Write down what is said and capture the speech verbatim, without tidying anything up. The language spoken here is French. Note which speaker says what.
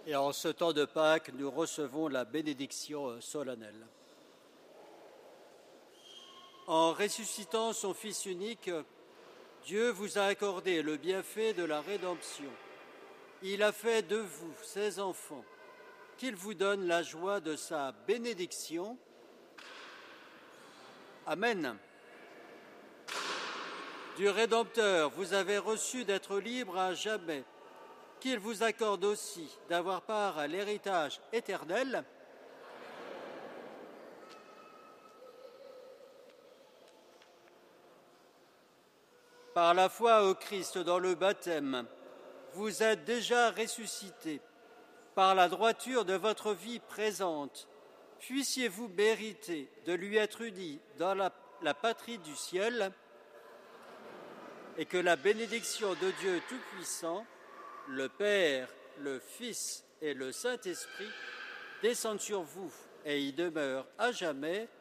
Speaker 1: Et en ce temps de Pâques, nous recevons la bénédiction solennelle. En ressuscitant son Fils unique, Dieu vous a accordé le bienfait de la rédemption. Il a fait de vous ses enfants, qu'il vous donne la joie de sa bénédiction. Amen. Du Rédempteur, vous avez reçu d'être libre à jamais, qu'il vous accorde aussi d'avoir part à l'héritage éternel. Par la foi au Christ dans le baptême, vous êtes déjà ressuscités. Par la droiture de votre vie présente, puissiez-vous mériter de lui être unis dans la, la patrie du ciel, et que la bénédiction de Dieu Tout-Puissant, le Père, le Fils et le Saint-Esprit descendent sur vous et y demeurent à jamais.